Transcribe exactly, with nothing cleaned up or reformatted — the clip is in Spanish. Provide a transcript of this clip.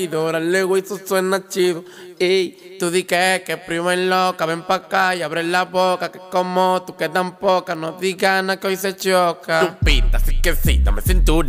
Órale, güey, eso suena chido. Ey, tú di que, que primo en loca, ven pa' acá y abre la boca. Que como tú que tan poca, no digas nada que hoy se choca. Lupita, así que sí, dame cintura.